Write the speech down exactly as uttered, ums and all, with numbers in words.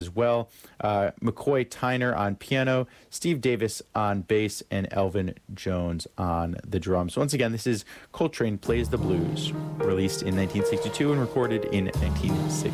as well. Uh, McCoy Tyner on piano, Steve Davis on bass, and Elvin Jones on the drums. Once again, this is Coltrane Plays the Blues, released in nineteen sixty-two and recorded in nineteen sixty.